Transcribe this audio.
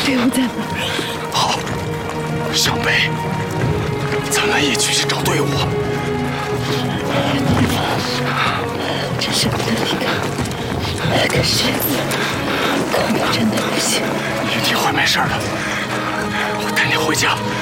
队伍在哪？ 好，向北，咱们一起去找队伍。 真舍不得离开，可是恐怕真的不行。 一定会没事的，我带你回家。